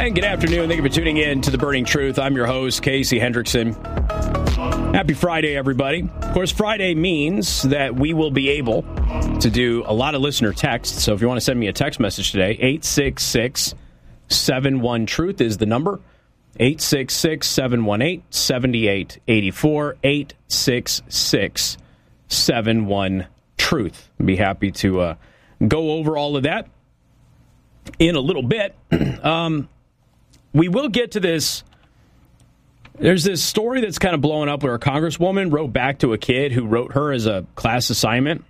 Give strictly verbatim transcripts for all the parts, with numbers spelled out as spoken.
And good afternoon. Thank you for tuning in to The Burning Truth. I'm your host, Casey Hendrickson. Happy Friday, everybody. Of course, Friday means that we will be able to do a lot of listener texts. So if you want to send me a text message today, eight six six, seven one, truth is the number. eight six six, seven one eight, seven eight eight four. eight six six, seven one, truth. I'd be happy to uh, go over all of that in a little bit. um, we will get to this. There's this story that's kind of blowing up where a congresswoman wrote back to a kid who wrote her as a class assignment,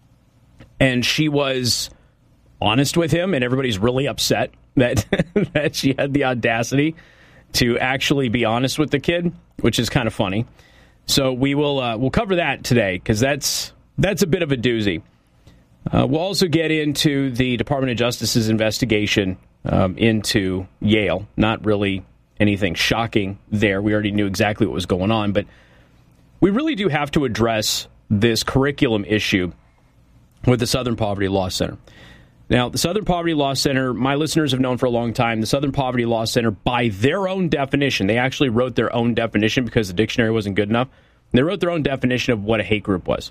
and she was honest with him, and everybody's really upset that that she had the audacity to actually be honest with the kid, which is kind of funny. So we will uh, we'll cover that today because that's that's a bit of a doozy. Uh, we'll also get into the Department of Justice's investigation um, into Yale. Not really anything shocking there. We already knew exactly what was going on, but we really do have to address this curriculum issue with the Southern Poverty Law Center. Now, the Southern Poverty Law Center, my listeners have known for a long time, the Southern Poverty Law Center, by their own definition, they actually wrote their own definition because the dictionary wasn't good enough. They wrote their own definition of what a hate group was.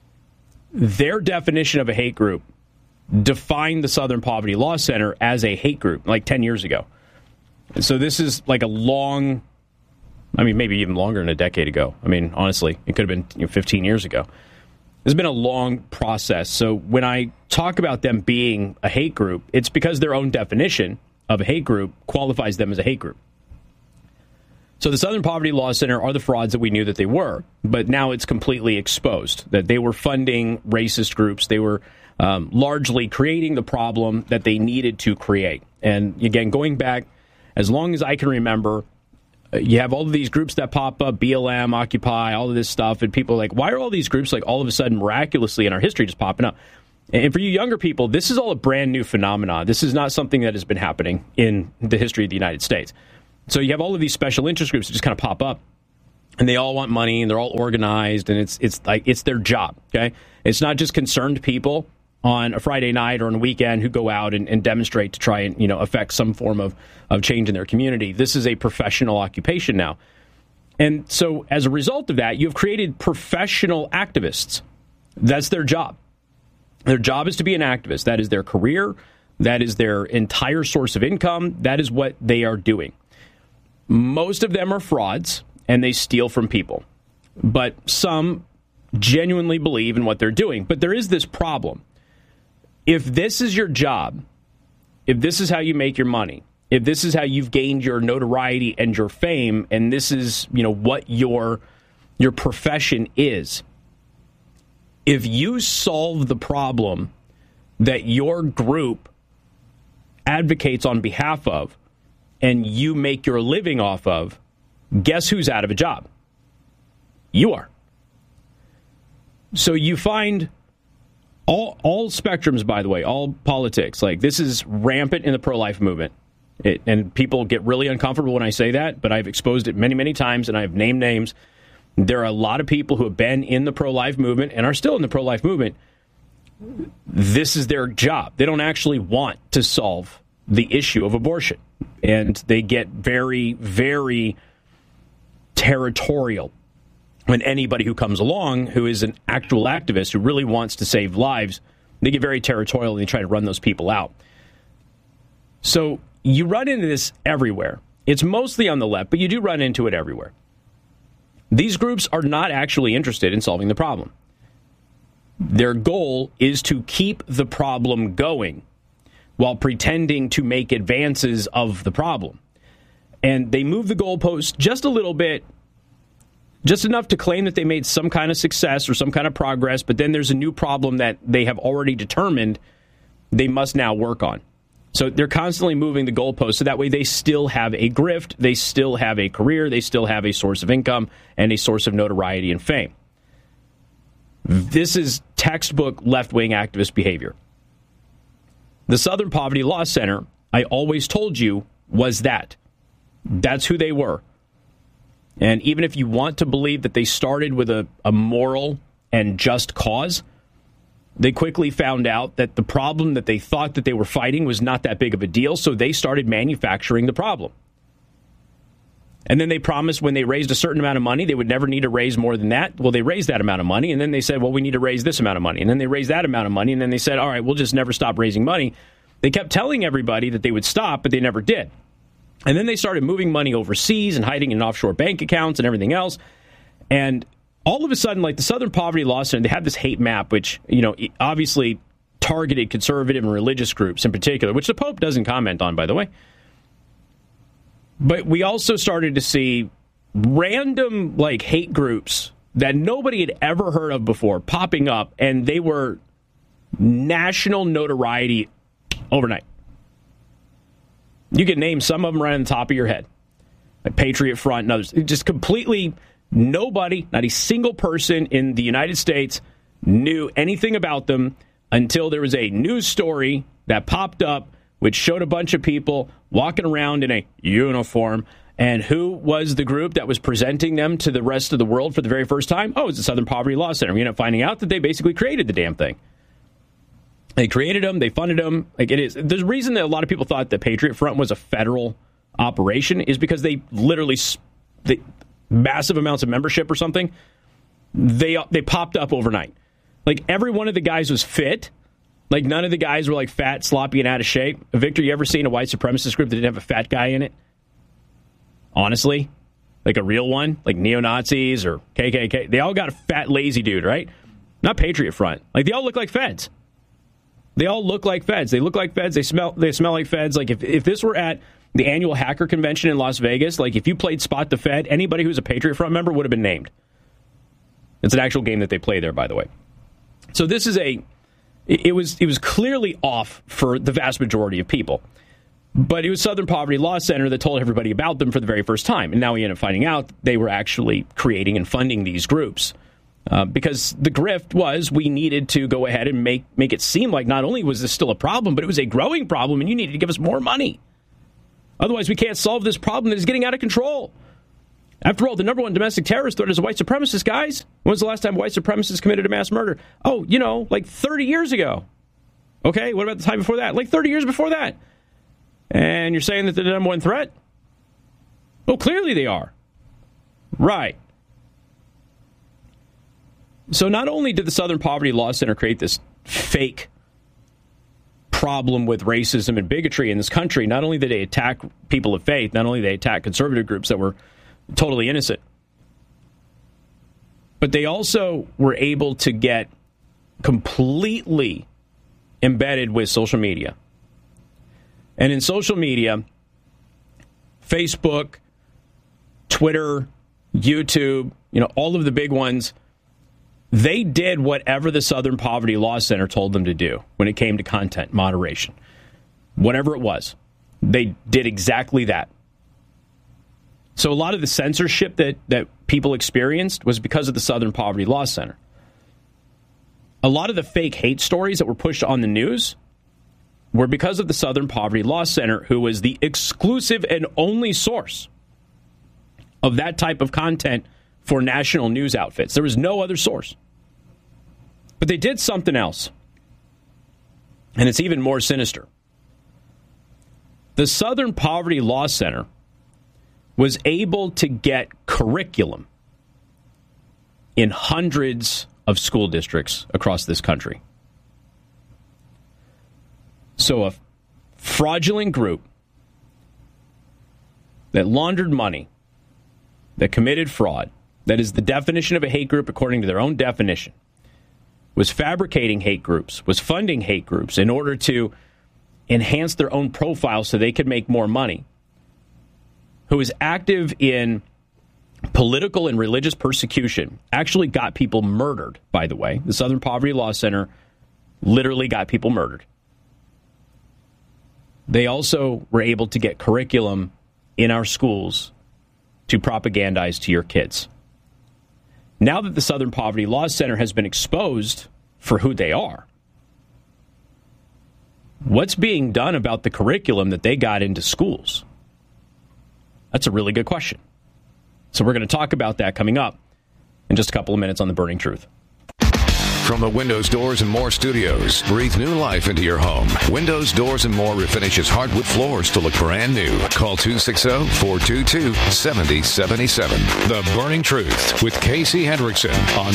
Their definition of a hate group defined the Southern Poverty Law Center as a hate group like ten years ago. And so this is like a long, I mean, maybe even longer than a decade ago. I mean, honestly, it could have been you know, fifteen years ago. It's been a long process. So when I talk about them being a hate group, it's because their own definition of a hate group qualifies them as a hate group. So the Southern Poverty Law Center are the frauds that we knew that they were, but now it's completely exposed that they were funding racist groups. They were um, largely creating the problem that they needed to create. And again, going back as long as I can remember, you have all of these groups that pop up, B L M, Occupy, all of this stuff, and people are like, why are all these groups like all of a sudden miraculously in our history just popping up? And for you younger people, this is all a brand new phenomenon. This is not something that has been happening in the history of the United States. So you have all of these special interest groups that just kind of pop up, and they all want money, and they're all organized, and it's it's like it's their job. Okay, it's not just concerned people on a Friday night or on a weekend who go out and, and demonstrate to try and, you know, affect some form of, of change in their community. This is a professional occupation now. And so as a result of that, you've created professional activists. That's their job. Their job is to be an activist. That is their career. That is their entire source of income. That is what they are doing. Most of them are frauds, and they steal from people. But some genuinely believe in what they're doing. But there is this problem. If this is your job, if this is how you make your money, if this is how you've gained your notoriety and your fame, and this is, you know, what your your profession is, if you solve the problem that your group advocates on behalf of and you make your living off of, guess who's out of a job? You are. So you find All all spectrums, by the way, all politics, like this is rampant in the pro-life movement. It, and people get really uncomfortable when I say that, but I've exposed it many, many times, and I've named names. There are a lot of people who have been in the pro-life movement and are still in the pro-life movement. This is their job. They don't actually want to solve the issue of abortion. And they get very, very territorial when anybody who comes along who is an actual activist who really wants to save lives, they get very territorial and they try to run those people out. So you run into this everywhere. It's mostly on the left, but you do run into it everywhere. These groups are not actually interested in solving the problem. Their goal is to keep the problem going while pretending to make advances of the problem. And they move the goalpost just a little bit, just enough to claim that they made some kind of success or some kind of progress, but then there's a new problem that they have already determined they must now work on. So they're constantly moving the goalposts, so that way they still have a grift, they still have a career, they still have a source of income, and a source of notoriety and fame. This is textbook left-wing activist behavior. The Southern Poverty Law Center, I always told you, was that. That's who they were. And even if you want to believe that they started with a, a moral and just cause, they quickly found out that the problem that they thought that they were fighting was not that big of a deal, so they started manufacturing the problem. And then they promised when they raised a certain amount of money, they would never need to raise more than that. Well, they raised that amount of money, and then they said, well, we need to raise this amount of money. And then they raised that amount of money, and then they said, all right, we'll just never stop raising money. They kept telling everybody that they would stop, but they never did. And then they started moving money overseas and hiding in offshore bank accounts and everything else. And all of a sudden, like the Southern Poverty Law Center, they had this hate map, which, you know, obviously targeted conservative and religious groups in particular, which the Pope doesn't comment on, by the way. But we also started to see random, like, hate groups that nobody had ever heard of before popping up, and they were national notoriety overnight. You can name some of them right on the top of your head, like Patriot Front and others. Just completely nobody, not a single person in the United States knew anything about them until there was a news story that popped up which showed a bunch of people walking around in a uniform. And who was the group that was presenting them to the rest of the world for the very first time? Oh, it was the Southern Poverty Law Center. We ended up finding out that they basically created the damn thing. They created them. They funded them. Like it is. The reason that a lot of people thought the Patriot Front was a federal operation is because they literally, the massive amounts of membership or something, they they popped up overnight. Like every one of the guys was fit. Like, none of the guys were, like, fat, sloppy, and out of shape. Victor, you ever seen a white supremacist group that didn't have a fat guy in it? Honestly? Like a real one? Like neo-Nazis or K K K? They all got a fat, lazy dude, right? Not Patriot Front. Like, they all look like feds. They all look like feds. They look like feds. They smell They smell like feds. Like, if, if this were at the annual hacker convention in Las Vegas, like, if you played Spot the Fed, anybody who's a Patriot Front member would have been named. It's an actual game that they play there, by the way. So this is a... It was it was clearly off for the vast majority of people. But it was Southern Poverty Law Center that told everybody about them for the very first time. And now we end up finding out they were actually creating and funding these groups. Uh, because the grift was we needed to go ahead and make, make it seem like not only was this still a problem, but it was a growing problem and you needed to give us more money. Otherwise, we can't solve this problem that is getting out of control. After all, the number one domestic terrorist threat is a white supremacist, guys. When was the last time white supremacists committed a mass murder? Oh, you know, like thirty years ago. Okay, what about the time before that? Like thirty years before that. And you're saying that they're the number one threat? Well, clearly they are. Right. So not only did the Southern Poverty Law Center create this fake problem with racism and bigotry in this country, not only did they attack people of faith, not only did they attack conservative groups that were totally innocent, but they also were able to get completely embedded with social media. And in social media, Facebook, Twitter, YouTube, you know, all of the big ones, they did whatever the Southern Poverty Law Center told them to do when it came to content moderation. Whatever it was, they did exactly that. So a lot of the censorship that, that people experienced was because of the Southern Poverty Law Center. A lot of the fake hate stories that were pushed on the news were because of the Southern Poverty Law Center, who was the exclusive and only source of that type of content for national news outfits. There was no other source. But they did something else. And it's even more sinister. The Southern Poverty Law Center was able to get curriculum in hundreds of school districts across this country. So a fraudulent group that laundered money, that committed fraud, that is the definition of a hate group according to their own definition, was fabricating hate groups, was funding hate groups in order to enhance their own profile so they could make more money, who is active in political and religious persecution, actually got people murdered, by the way. The Southern Poverty Law Center literally got people murdered. They also were able to get curriculum in our schools to propagandize to your kids. Now that the Southern Poverty Law Center has been exposed for who they are, what's being done about the curriculum that they got into schools? That's a really good question. So we're going to talk about that coming up in just a couple of minutes on The Burning Truth. From the Windows, Doors, and More studios, breathe new life into your home. Windows, Doors, and More refinishes hardwood floors to look brand new. Call two six zero, four two two, seven zero seven seven. The Burning Truth with Casey Hendrickson on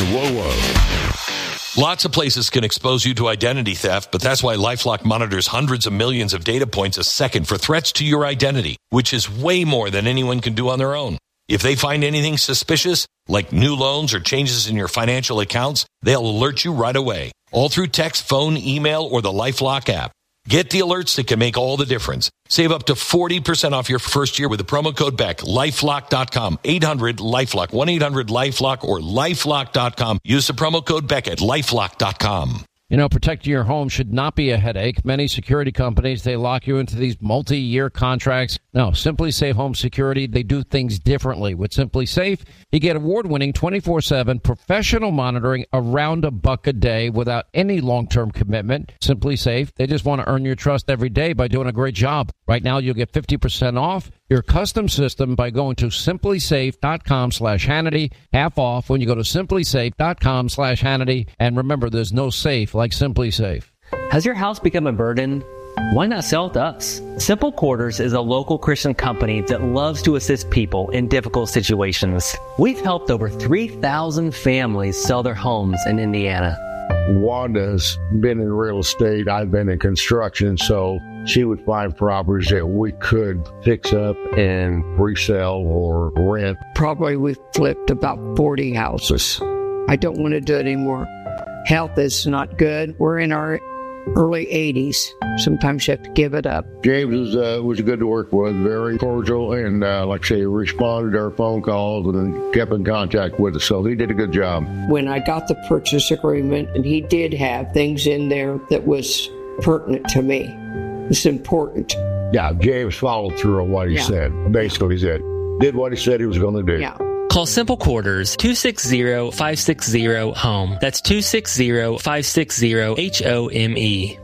WOWO. Lots of places can expose you to identity theft, but that's why LifeLock monitors hundreds of millions of data points a second for threats to your identity, which is way more than anyone can do on their own. If they find anything suspicious, like new loans or changes in your financial accounts, they'll alert you right away, all through text, phone, email, or the LifeLock app. Get the alerts that can make all the difference. Save up to forty percent off your first year with the promo code BECK. LifeLock dot com. eight hundred LifeLock. one eight hundred LifeLock or LifeLock dot com. Use the promo code BECK at LifeLock dot com. You know, protecting your home should not be a headache. Many security companies, they lock you into these multi-year contracts. No, Simply Safe Home Security, they do things differently. With Simply Safe, you get award-winning twenty-four seven professional monitoring around a buck a day without any long-term commitment. Simply Safe, they just want to earn your trust every day by doing a great job. Right now, you'll get fifty percent off your custom system by going to simply safe dot com slash Hannity. Half off when you go to simply safe dot com slash Hannity. And remember, there's no safe like Simply Safe. Has your house become a burden? Why not sell it to us? Simple Quarters is a local Christian company that loves to assist people in difficult situations. We've helped over three thousand families sell their homes in Indiana. Wanda's been in real estate. I've been in construction, so she would find properties that we could fix up and resell or rent. Probably we've flipped about forty houses. I don't want to do it anymore. Health is not good. We're in our early eighties. Sometimes you have to give it up. James was, uh, was good to work with, very cordial, and uh, like I say, responded to our phone calls and kept in contact with us, so he did a good job. When I got the purchase agreement, and he did have things in there that was pertinent to me. It's important. Yeah, James followed through on what he yeah. said. Basically, he said, did what he said he was going to do. Yeah. Call Simple Quarters two six zero, five six zero, HOME. That's two six zero, five six zero, H O M E.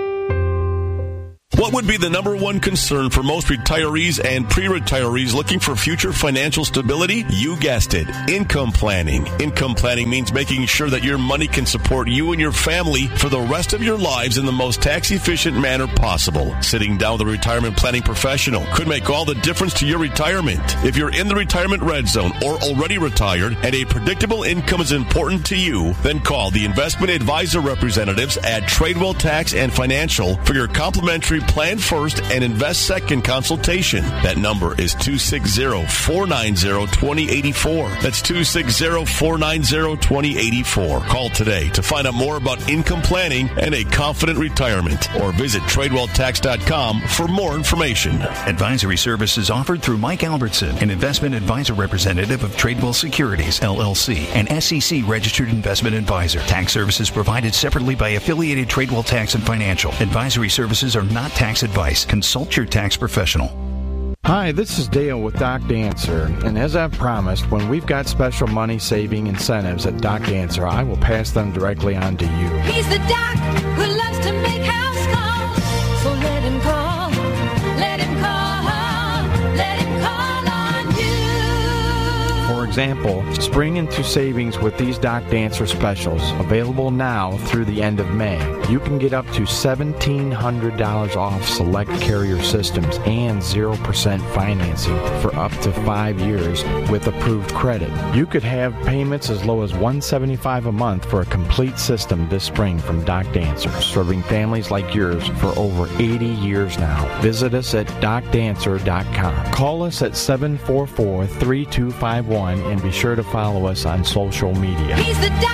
What would be the number one concern for most retirees and pre-retirees looking for future financial stability? You guessed it, income planning. Income planning means making sure that your money can support you and your family for the rest of your lives in the most tax-efficient manner possible. Sitting down with a retirement planning professional could make all the difference to your retirement. If you're in the retirement red zone or already retired and a predictable income is important to you, then call the investment advisor representatives at Tradewell Tax and Financial for your complimentary Plan First and Invest Second consultation. That number is two six zero, four nine zero, two zero eight four. That's two six zero, four nine zero, two zero eight four. Call today to find out more about income planning and a confident retirement, or visit Tradewell Tax dot com for more information. Advisory services offered through Mike Albertson, an investment advisor representative of Tradewell Securities, L L C, an S E C registered investment advisor. Tax services provided separately by affiliated Tradewell Tax and Financial. Advisory services are not tax advice. Consult your tax professional. Hi, this is Dale with Doc Dancer, and as I've promised, when we've got special money-saving incentives at Doc Dancer, I will pass them directly on to you. He's the doc who loves to make house calls, so let him call, let him call, let him call on you. For example, spring into savings with these Doc Dancer specials, available now through the end of May. You can get up to seventeen hundred dollars off select carrier systems and zero percent financing for up to five years with approved credit. You could have payments as low as one hundred seventy-five dollars a month for a complete system this spring from Doc Dancer, serving families like yours for over eighty years now. Visit us at doc dancer dot com. Call us at seven four four, three two five one and be sure to follow us on social media. He's the doc